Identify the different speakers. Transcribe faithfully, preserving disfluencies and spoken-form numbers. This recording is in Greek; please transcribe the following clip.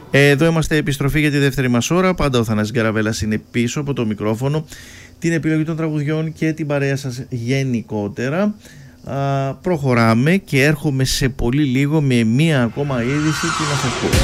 Speaker 1: Εδώ είμαστε, επιστροφή για τη δεύτερη μας ώρα. Πάντα ο Θανάσης Γκαραβέλας είναι πίσω από το μικρόφωνο, την επιλογή των τραγουδιών και την παρέα σας γενικότερα. Α, προχωράμε και έρχομαι σε πολύ λίγο με μία ακόμα είδηση. Τι να σας πω.